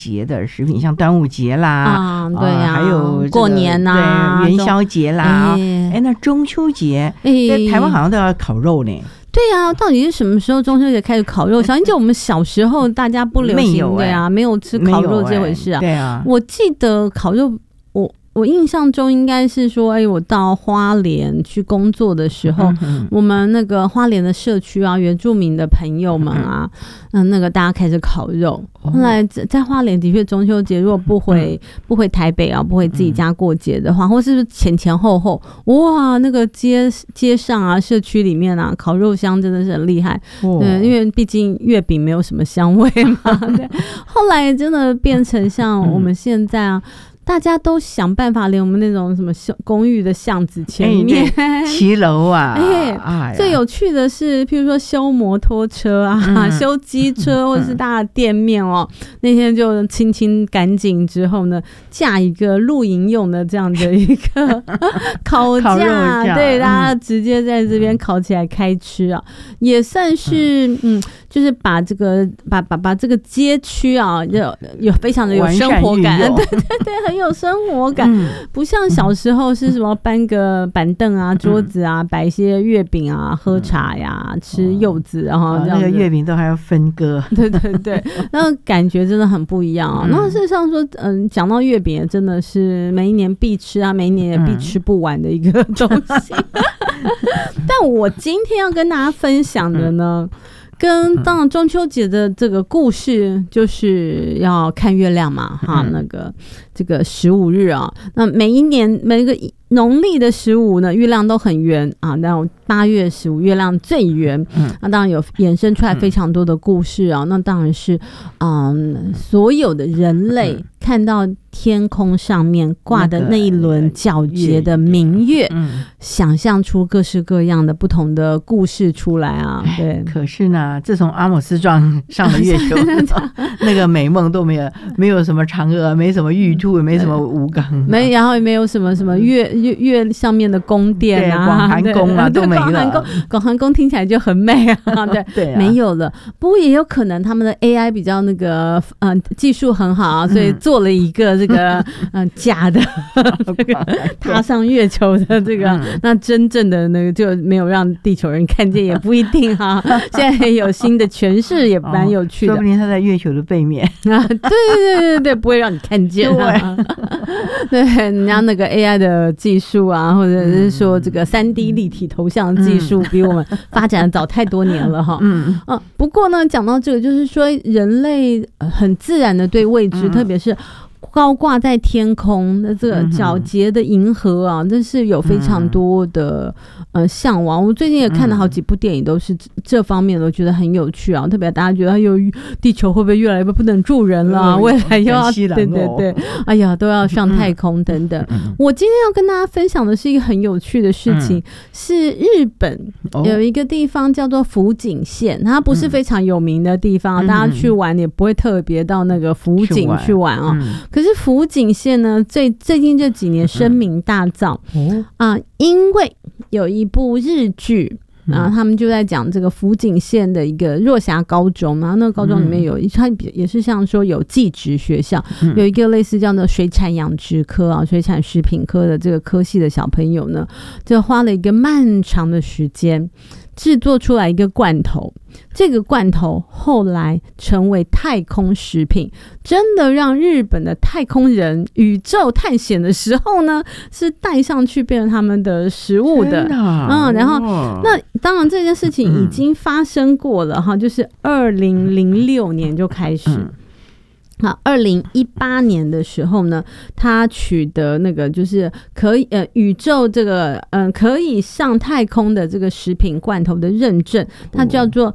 节的食品，像端午节啦， 对呀， 还有过年啊，对，元宵节啦，那中秋节，在台湾好像都要烤肉呢。 对啊，到底是什么时候中秋节开始烤肉？想起我们小时候大家不流行的呀，没有吃烤肉这回事啊。 对啊， 我记得烤肉，我印象中应该是说，我到花莲去工作的时候，我们那个花莲的社区啊，原住民的朋友们啊，那个大家开始烤肉。后来在花莲的确中秋节，如果不回台北啊，不回自己家过节的话，或是前后，哇，那个街上啊，社区里面啊，烤肉香真的是很厉害。因为毕竟月饼没有什么香味嘛。对，后来真的变成像我们现在啊。大家都想办法，连我们那种什么公寓的巷子前面骑楼啊， 最有趣的是，譬如说修摩托车啊，修机车，或者是大家的店面哦，那天就清干净之后呢，架一个露营用的这样的一个烤架，对，大家直接在这边烤起来开吃啊，也算是就是把这个街区啊，有非常的有生活感，对，很有生活感，不像小时候是什么搬个板凳啊、桌子啊，摆一些月饼啊、喝茶呀、吃柚子，然后这样子，那个月饼都还要分割， 对，那感觉真的很不一样啊。那事实上说，讲到月饼，真的是每一年必吃啊，每一年也必吃不完的一个东西。但我今天要跟大家分享的呢。跟当然中秋节的这个故事就是要看月亮嘛，那个这个15日啊，那每个农历的15呢，月亮都很圆啊，那8月15月亮最圆，那当然有衍生出来非常多的故事啊，那当然是所有的人类看到天空上面挂的那一轮皎洁的明月，想象出各式各样的不同的故事出来啊。对， 可是呢，自从阿姆斯壮上了月球，那个美梦都没有什么嫦娥，没什么玉兔，也没什么吴刚， 然后也没有什么月上面的宫殿啊， 广寒宫啊都没了。 广寒宫听起来就很美啊，对，没有了。不过也有可能他们的 AI 比较那个技术很好啊，所以做了一个这个假的这个踏上月球的这个，那真正的那个就没有让地球人看见，也不一定哈。现在有新的诠释，也蛮有趣的。 说不定他在月球的背面啊，对，不会让你看见。对，人家那个 AI 的技术啊，或者是说这个3D 立体头像技术，比我们发展的早太多年了哈。不过呢，讲到这个，就是说人类很自然的对未知，特别是高挂在天空的这个皎洁的银河啊，真是有非常多的向往。我最近也看了好几部电影，都是这方面的，我觉得很有趣啊。特别大家觉得地球会不会越来越不能住人了，未来又要对，哎呀，都要上太空等等。我今天要跟大家分享的是一个很有趣的事情，是日本有一个地方叫做福井县，它不是非常有名的地方，大家去玩也不会特别到那个福井去玩啊。可是福井县呢，最近这几年声名大噪因为有一部日剧。然后他们就在讲这个福井县的一个若狭高中，然后那个高中里面它也是像说有技职学校，有一个类似这样的水产养殖科啊、水产食品科的这个科系的小朋友呢，就花了一个漫长的时间制作出来一个罐头，这个罐头后来成为太空食品，真的让日本的太空人宇宙探险的时候呢，是带上去变成他们的食物的。然后那当然这件事情已经发生过了哈，就是2006年就开始。2018年的时候呢，他取得那个就是可以宇宙这个可以上太空的这个食品罐头的认证，它叫做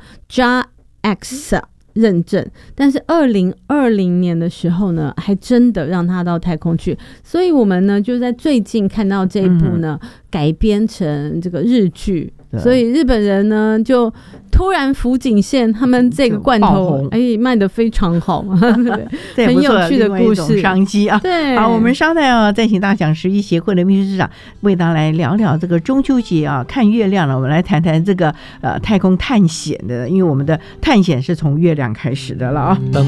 JAXA 认证。但是2020年的时候呢，还真的让他到太空去，所以我们呢就在最近看到这一部呢改编成这个日剧。所以日本人呢就突然福井县他们这个罐头卖得非常好，很有趣的故事， 商机啊。 对， 好，我们稍待再请大讲11协会的秘书长为大家来聊聊这个中秋节啊，看月亮了。我们来谈谈这个太空探险的，因为我们的探险是从月亮开始的了啊。